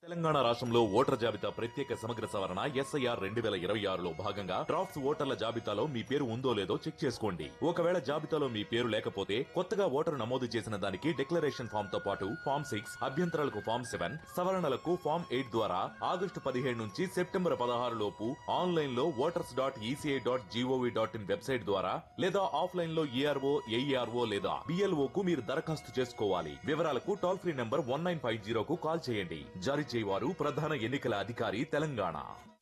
తెలంగాణ రాష్ట్రంలో ఓటర్ల జాబితా ప్రత్యేక సమగ్ర సవరణ ఎస్ఐఆర్ 2026లో భాగంగా డ్రాఫ్ట్స్ ఓటర్ల జాబితాలో మీ పేరు ఉందో లేదో చెక్ చేసుకోండి. ఒకవేళ జాబితాలో మీ పేరు లేకపోతే కొత్తగా ఓటరు నమోదు చేసిన దానికి డిక్లరేషన్ ఫామ్ తో పాటు ఫామ్ 6, అభ్యంతరాలకు ఫామ్ 7, సవరణలకు ఫామ్ 8 ద్వారా ఆగస్టు 17 నుంచి సెప్టెంబర్ 16 లోపు ఆన్లైన్ లో voters.eca.gov.in వెబ్సైట్ ద్వారా లేదా ఆఫ్లైన్ లో ఏఆర్ఓ, ఏఈఆర్ఓ లేదా బిఎల్ఓ కు మీరు దరఖాస్తు చేసుకోవాలి. వివరాలకు టోల్ ఫ్రీ నంబర్ 1950 కు కాల్ చేయండి. జారీ చేయవారు ప్రధాన ఎన్నికల అధికారి తెలంగాణ.